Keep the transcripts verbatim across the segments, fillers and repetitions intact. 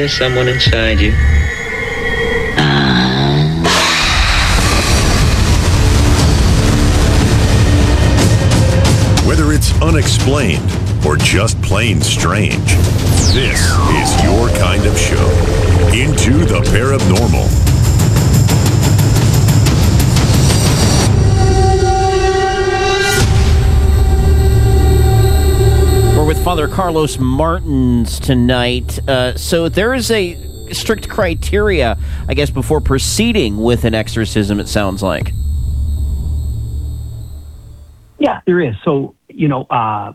there's someone inside you. Whether it's unexplained or just plain strange, this is your kind of show. Into the Paranormal. We're with Father Carlos Martins tonight. Uh, so there is a strict criteria, I guess, before proceeding with an exorcism, it sounds like. Yeah, there is. So, you know, uh,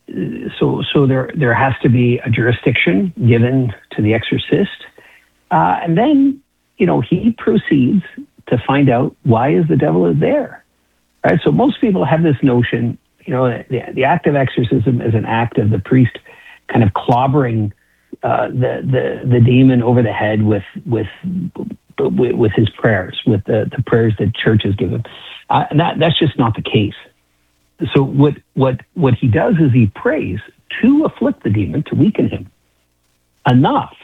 so so there there has to be a jurisdiction given to the exorcist. Uh, and then, you know, he proceeds to find out why is the devil is there. Right? So most people have this notion, you know, the, the act of exorcism is an act of the priest kind of clobbering uh, the, the the demon over the head with with with his prayers, with the, the prayers that church has given. Uh, and that that's just not the case. So what what what he does is he prays to afflict the demon, to weaken him enough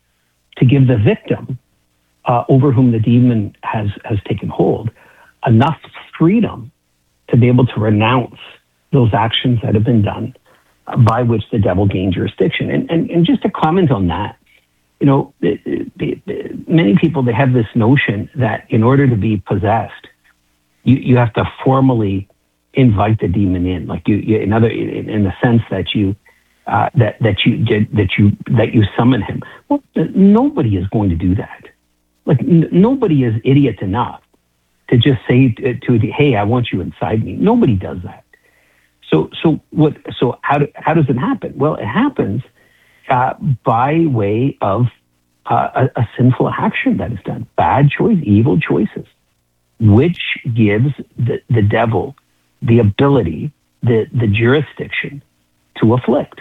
to give the victim uh, over whom the demon has has taken hold enough freedom to be able to renounce those actions that have been done uh, by which the devil gained jurisdiction. And, and and just to comment on that, you know, the, the, the, many people, they have this notion that in order to be possessed, you, you have to formally invite the demon in, like you, you in other, in, in the sense that you, uh, that that you that you that you summon him. Well, nobody is going to do that. Like n- nobody is idiot enough to just say to, to, hey, I want you inside me. Nobody does that. So, so what? So how do, how does it happen? Well, it happens uh, by way of uh, a, a sinful action that is done, bad choice, evil choices, which gives the, the devil the ability, the, the jurisdiction to afflict.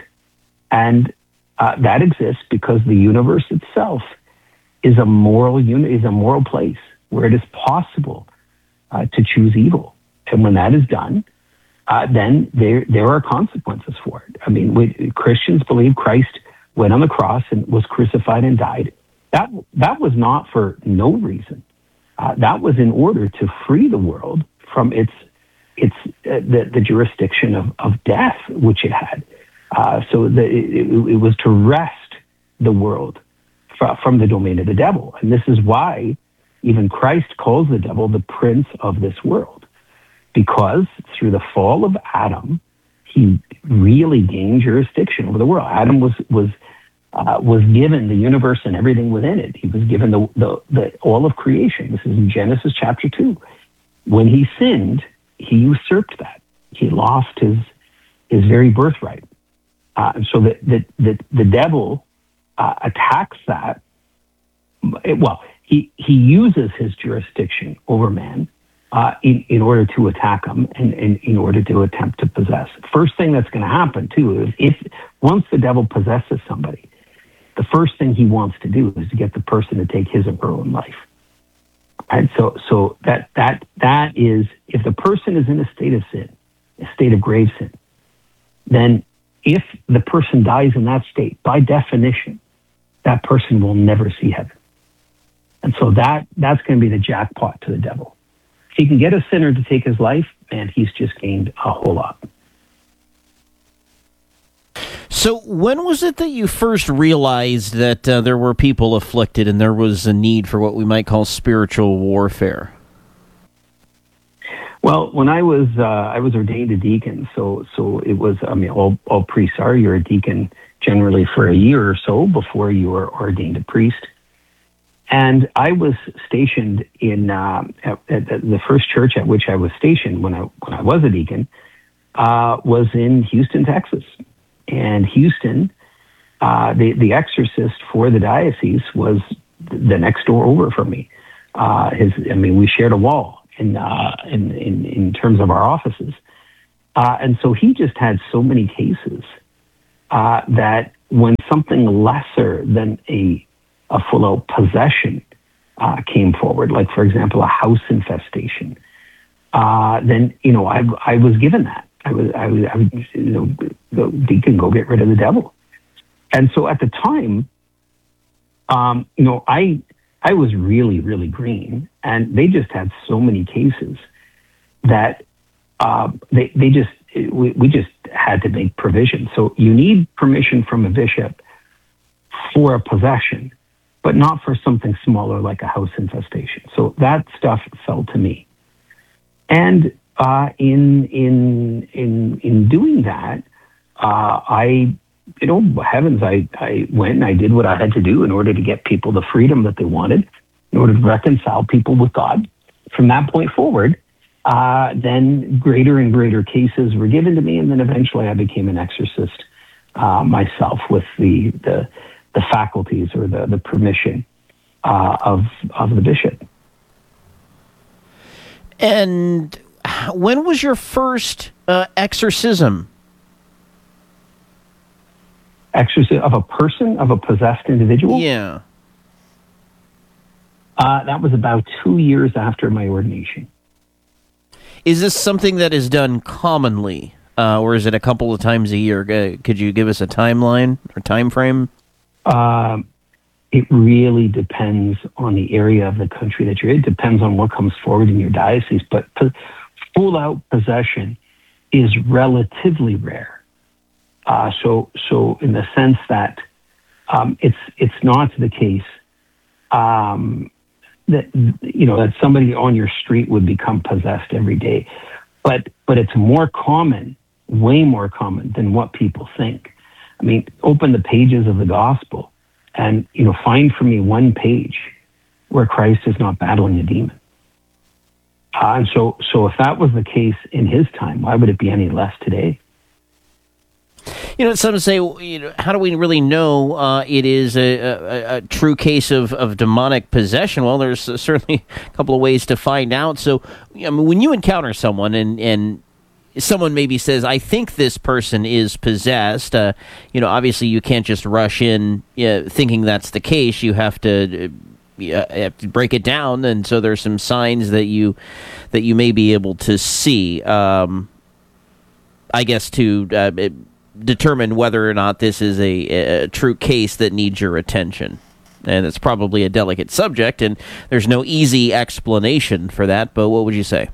And uh, that exists because the universe itself is a moral unit, is a moral place where it is possible uh, to choose evil. And when that is done, uh, then there there are consequences for it. I mean, we, Christians believe Christ went on the cross and was crucified and died. That, that was not for no reason. Uh, that was in order to free the world from its It's uh, the, the jurisdiction of, of death, which it had. Uh, so the, it, it was to wrest the world fr- from the domain of the devil. And this is why even Christ calls the devil the prince of this world, because through the fall of Adam, he really gained jurisdiction over the world. Adam was was uh, was given the universe and everything within it. He was given the, the, the all of creation. This is in Genesis chapter two. When he sinned, he usurped that. He lost his his very birthright. Uh, and so the, the, the, the devil uh, attacks that. Well, he, he uses his jurisdiction over man uh, in, in order to attack him and, and in order to attempt to possess. First thing that's going to happen, too, is if once the devil possesses somebody, the first thing he wants to do is to get the person to take his or her own life. And so, so that that that is, if the person is in a state of sin, a state of grave sin, then if the person dies in that state, by definition, that person will never see heaven. And so that that's going to be the jackpot to the devil. If he can get a sinner to take his life, man, he's just gained a whole lot. So when was it that you first realized that uh, there were people afflicted and there was a need for what we might call spiritual warfare? Well, when I was uh, I was ordained a deacon, so so it was, I mean, all, all priests are. You're a deacon generally for a year or so before you are ordained a priest. And I was stationed in uh, at, at the first church at which I was stationed when I when I was a deacon uh, was in Houston, Texas. And Houston, uh, the the exorcist for the diocese was the next door over from me. Uh, his, I mean, we shared a wall in uh, in, in in terms of our offices, uh, and so he just had so many cases uh, that when something lesser than a a full-out possession uh, came forward, like for example a house infestation, uh, then you know I I was given that. I was, I was, I was, you know, go, deacon, go get rid of the devil. And so at the time, um, you know, I I was really, really green, and they just had so many cases that uh, they they just we, we just had to make provision. So you need permission from a bishop for a possession, but not for something smaller like a house infestation. So that stuff fell to me, and uh, in in in in doing that, uh, I. You know, heavens, I, I went and I did what I had to do in order to get people the freedom that they wanted, in order to reconcile people with God. From that point forward, uh, then greater and greater cases were given to me, and then eventually I became an exorcist uh, myself with the, the the faculties or the, the permission uh, of of the bishop. And when was your first uh, exorcism? Exorcism of a person, of a possessed individual? Yeah. Uh, that was about two years after my ordination. Is this something that is done commonly, uh, or is it a couple of times a year? Uh, could you give us a timeline or time frame? Uh, it really depends on the area of the country that you're in. It depends on what comes forward in your diocese, but po- full-out possession is relatively rare. Uh, so, so in the sense that um, it's it's not the case um, that you know that somebody on your street would become possessed every day, but but it's more common, way more common than what people think. I mean, open the pages of the gospel, and you know, find for me one page where Christ is not battling a demon. Uh, and so, so if that was the case in his time, why would it be any less today? You know, some say, you know, how do we really know uh, it is a, a, a true case of, of demonic possession? Well, there's certainly a couple of ways to find out. So, I mean, when you encounter someone and, and someone maybe says, I think this person is possessed, uh, you know, obviously you can't just rush in uh, thinking that's the case. You have to, uh, you have to break it down. And so there's some signs that you that you may be able to see, um, I guess, to... Uh, it, determine whether or not this is a, a true case that needs your attention. And it's probably a delicate subject, and there's no easy explanation for that, but what would you say?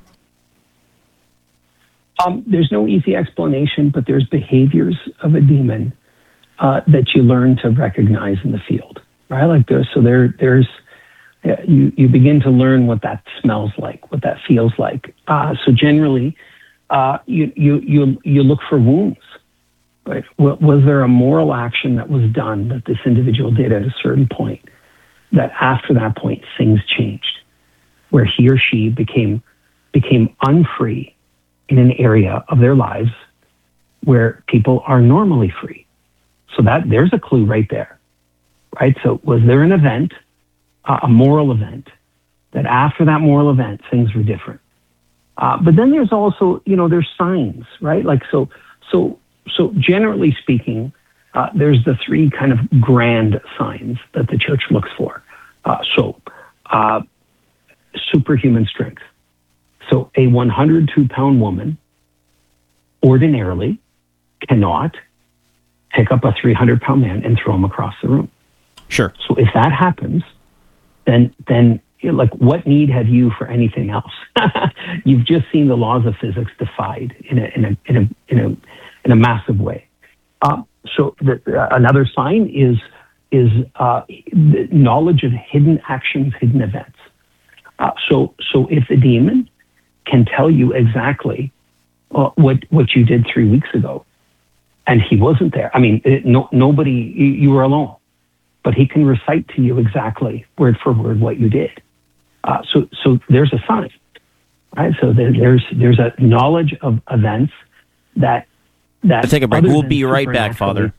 Um, there's no easy explanation, but there's behaviors of a demon uh, that you learn to recognize in the field, right? Like there's, so there, there's, uh, you, you begin to learn what that smells like, what that feels like. Uh, so generally, uh, you, you, you, you look for wounds. Right. Was there a moral action that was done that this individual did at a certain point that after that point things changed, where he or she became became unfree in an area of their lives where people are normally free? So that there's a clue right there, right? So was there an event, uh, a moral event, that after that moral event things were different? Uh, but then there's also, you know, there's signs, right? Like so, so. So generally speaking, uh, there's the three kind of grand signs that the church looks for. Uh, so uh, superhuman strength. So a one hundred two pound woman ordinarily cannot pick up a three hundred pound man and throw him across the room. Sure. So if that happens, then then like what need have you for anything else? You've just seen the laws of physics defied in a in a in a in a in a massive way. Uh, so the, uh, another sign is is uh, the knowledge of hidden actions, hidden events. Uh, so so if the demon can tell you exactly uh, what what you did three weeks ago, and he wasn't there, I mean, it, no, nobody, you, you were alone, but he can recite to you exactly word for word what you did. Uh, so so there's a sign, right? So there, there's there's a knowledge of events that. That Take a break. We'll be right back, Father.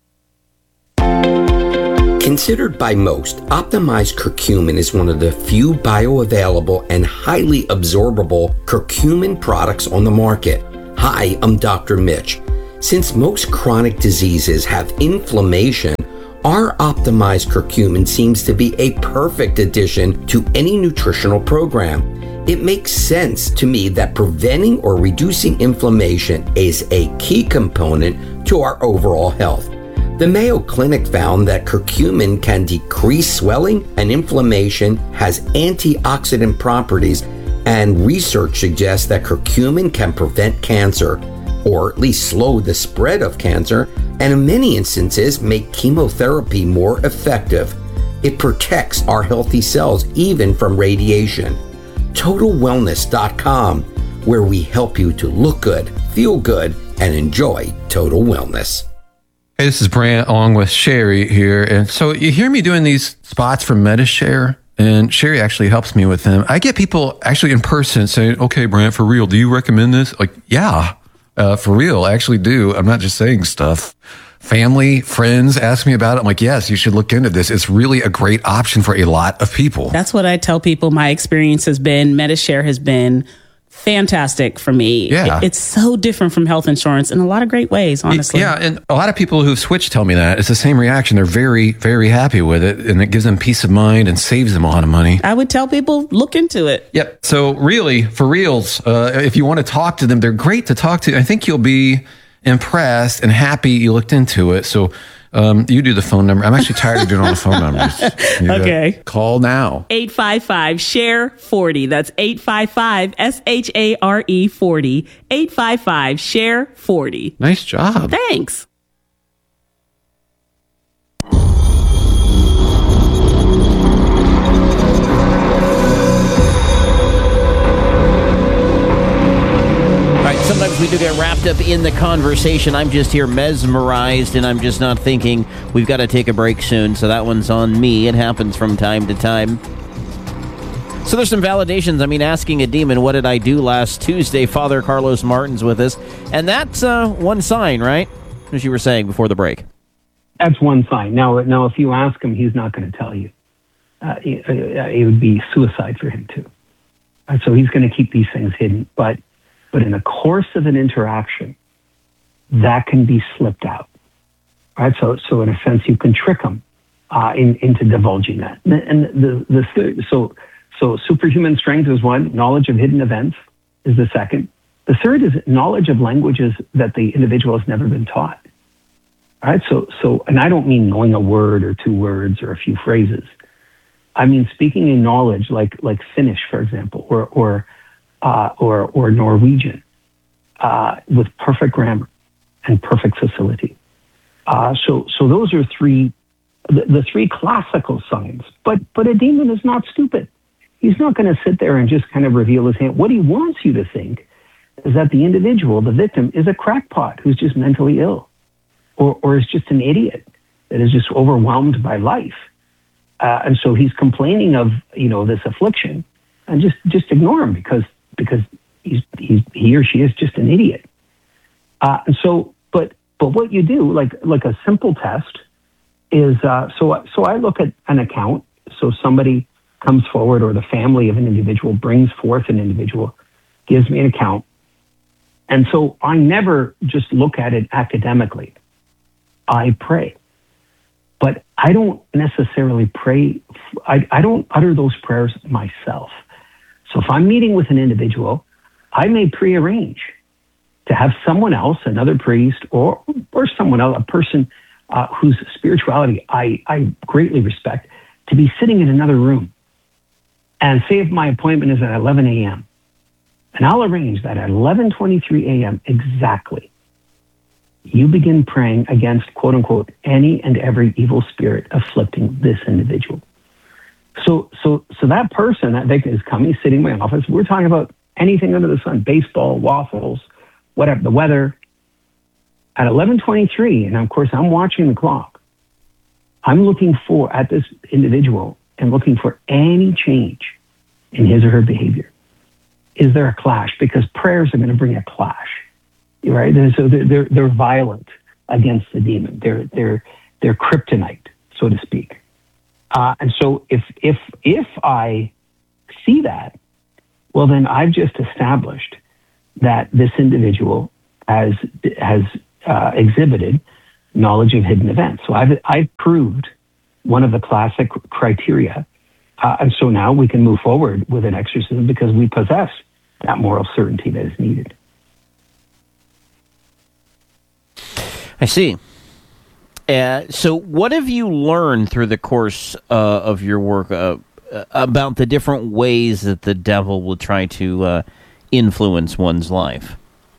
Considered by most, optimized curcumin is one of the few bioavailable and highly absorbable curcumin products on the market. Hi, I'm Doctor Mitch. Since most chronic diseases have inflammation, our optimized curcumin seems to be a perfect addition to any nutritional program. It makes sense to me that preventing or reducing inflammation is a key component to our overall health. The Mayo Clinic found that curcumin can decrease swelling and inflammation, has antioxidant properties, and research suggests that curcumin can prevent cancer, or at least slow the spread of cancer, and in many instances make chemotherapy more effective. It protects our healthy cells even from radiation. total wellness dot com, where we help you to look good, feel good, and enjoy total wellness. Hey, this is Brant along with Sherry here. And so you hear me doing these spots for MediShare, and Sherry actually helps me with them. I get people actually in person saying, okay, Brant, for real, do you recommend this? Like, yeah, uh, for real, I actually do. I'm not just saying stuff. Family, friends ask me about it. I'm like, yes, you should look into this. It's really a great option for a lot of people. That's what I tell people my experience has been. MediShare has been fantastic for me. Yeah. It, it's so different from health insurance in a lot of great ways, honestly. Yeah, and a lot of people who've switched tell me that. It's the same reaction. They're very, very happy with it, and it gives them peace of mind and saves them a lot of money. I would tell people, look into it. Yep. So really, for reals, uh, if you want to talk to them, they're great to talk to. I think you'll be impressed and happy you looked into it. So um, you do the phone number. I'm actually tired of doing all the phone numbers. You Okay. Call now. eight five five, S H A R E, forty. That's eight five five, S H A R E, forty. eight five five, S H A R E, forty. Nice job. Thanks. Sometimes we do get wrapped up in the conversation. I'm just here mesmerized, and I'm just not thinking we've got to take a break soon. So that one's on me. It happens from time to time. So there's some validations. I mean, asking a demon, what did I do last Tuesday? Father Carlos Martin's with us. And that's uh, one sign, right? As you were saying before the break. That's one sign. Now, now, if you ask him, he's not going to tell you. Uh, it, it would be suicide for him, too. Uh, so he's going to keep these things hidden. But But in the course of an interaction, that can be slipped out, right? So, so in a sense, you can trick them uh, in, into divulging that. And the the third, so so superhuman strength is one. Knowledge of hidden events is the second. The third is knowledge of languages that the individual has never been taught. All right. So so, and I don't mean knowing a word or two words or a few phrases. I mean speaking in knowledge like like Finnish, for example, or or Uh, or or Norwegian uh, with perfect grammar and perfect facility. Uh, so so those are three, the, the three classical signs. But but a demon is not stupid. He's not going to sit there and just kind of reveal his hand. What he wants you to think is that the individual, the victim, is a crackpot who's just mentally ill, or or is just an idiot that is just overwhelmed by life, uh, and so he's complaining of you know this affliction, and just just ignore him because. because he's, he's, he or she is just an idiot. Uh, and so, but, but what you do, like, like a simple test is, uh, so, so I look at an account. So somebody comes forward, or the family of an individual brings forth an individual, gives me an account. And so I never just look at it academically. I pray, but I don't necessarily pray. I, I don't utter those prayers myself. So if I'm meeting with an individual, I may prearrange to have someone else, another priest, or or someone else, a person uh, whose spirituality I, I greatly respect, to be sitting in another room. And say if my appointment is at eleven a.m., and I'll arrange that at eleven twenty-three a.m. exactly, you begin praying against, quote unquote, any and every evil spirit afflicting this individual. So, so, so that person, that victim is coming, sitting in my office. We're talking about anything under the sun, baseball, waffles, whatever, the weather. At eleven twenty-three, and of course, I'm watching the clock. I'm looking for, at this individual, and looking for any change in his or her behavior. Is there a clash? Because prayers are going to bring a clash, right? So they're, they're, they're violent against the demon. They're, they're, they're kryptonite, so to speak. Uh, and so if if if I see that, well, then I've just established that this individual has has uh, exhibited knowledge of hidden events. So I've I've proved one of the classic criteria, uh, and so now we can move forward with an exorcism because we possess that moral certainty that is needed. I see. Uh, so what have you learned through the course uh, of your work uh, about the different ways that the devil will try to uh, influence one's life?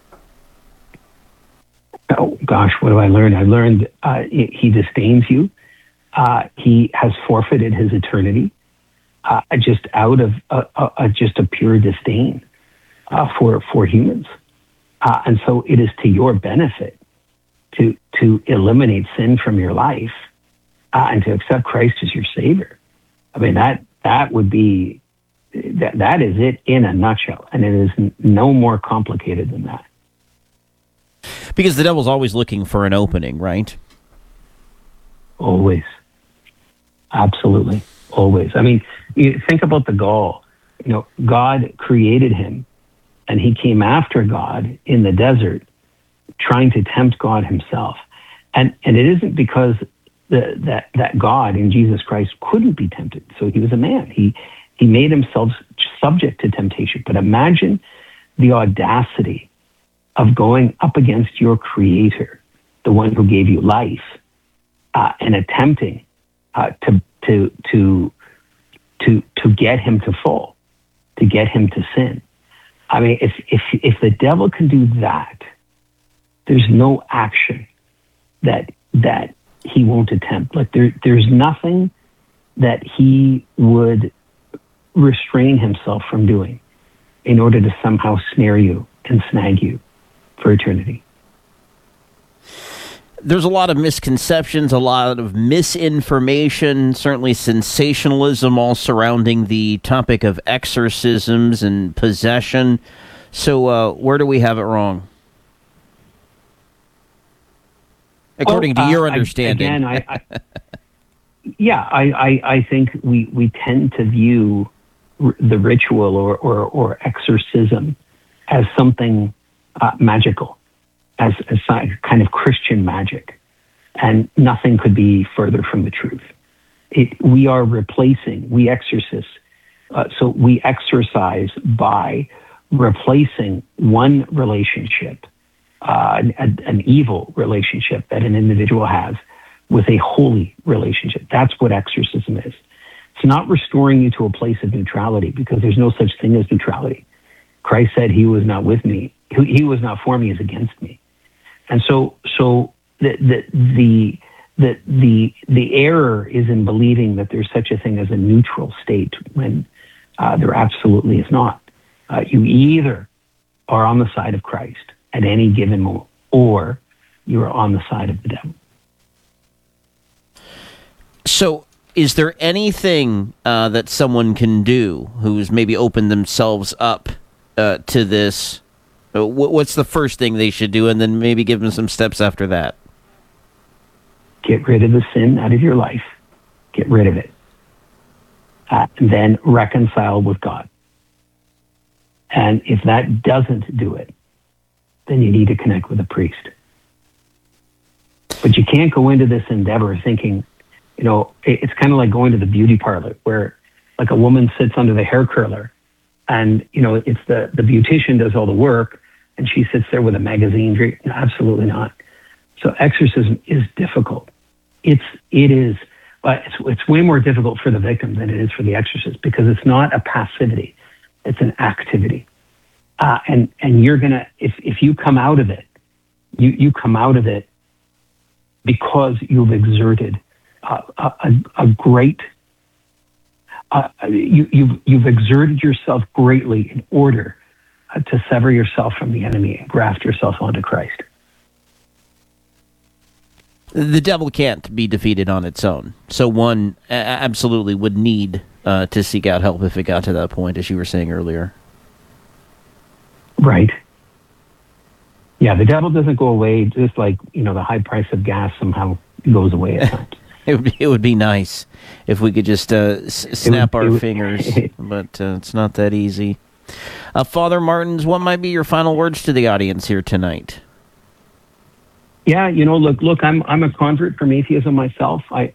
Oh, gosh, what do I learn? I learned uh, he disdains you. Uh, he has forfeited his eternity uh, just out of uh, uh, just a pure disdain uh, for, for humans. Uh, and so it is to your benefit to to eliminate sin from your life uh, and to accept Christ as your Savior. I mean, that that would be, that that is it in a nutshell. And it is n- no more complicated than that. Because the devil's always looking for an opening, right? Always. Absolutely. Always. I mean, you think about the gall. You know, God created him, and he came after God in the desert, trying to tempt God himself. And and it isn't because the, that that God in Jesus Christ couldn't be tempted. So he was a man. He he made himself subject to temptation. But imagine the audacity of going up against your Creator, the one who gave you life, uh, and attempting uh, to to to to to get him to fall, to get him to sin. I mean, if if if the devil can do that, there's no action that that he won't attempt. Like there, there's nothing that he would restrain himself from doing in order to somehow snare you and snag you for eternity. There's a lot of misconceptions, a lot of misinformation, certainly sensationalism all surrounding the topic of exorcisms and possession. So uh, where do we have it wrong? According well, to your uh, understanding. Again, I, I, yeah, I, I, I think we, we tend to view r- the ritual or, or, or exorcism as something uh, magical, as, as kind of Christian magic. And nothing could be further from the truth. It, we are replacing, we exorcists, uh, so we exorcise by replacing one relationship, Uh, an, an evil relationship that an individual has with a holy relationship. That's what exorcism is. It's not restoring you to a place of neutrality, because there's no such thing as neutrality. Christ said he was not with me. He, he was not for me, is against me. And so, so the, the, the, the, the, the error is in believing that there's such a thing as a neutral state when uh, there absolutely is not. Uh, you either are on the side of Christ at any given moment, or you are on the side of the devil. So is there anything uh, that someone can do who's maybe opened themselves up uh, to this? Uh, what's the first thing they should do, and then maybe give them some steps after that? Get rid of the sin out of your life. Get rid of it. Uh, and then reconcile with God. And if that doesn't do it, then you need to connect with a priest. But you can't go into this endeavor thinking, you know, it's kind of like going to the beauty parlor where like a woman sits under the hair curler and, you know, it's the, the beautician does all the work and she sits there with a magazine. No, absolutely not. So exorcism is difficult. It's, it is, but it's, it's way more difficult for the victim than it is for the exorcist, because it's not a passivity. It's an activity. Uh, and, and you're going to, if, if you come out of it, you, you come out of it because you've exerted uh, a, a great, uh, you, you've, you've exerted yourself greatly in order uh, to sever yourself from the enemy and graft yourself onto Christ. The devil can't be defeated on its own. So one a- absolutely would need uh, to seek out help if it got to that point, as you were saying earlier. Right. Yeah, the devil doesn't go away just like, you know, the high price of gas somehow goes away at times. It would be, it would be nice if we could just uh, s- snap would, our would, fingers, but uh, it's not that easy. Uh, Father Martins, what might be your final words to the audience here tonight? Yeah, you know, look, look, I'm I'm a convert from atheism myself. I,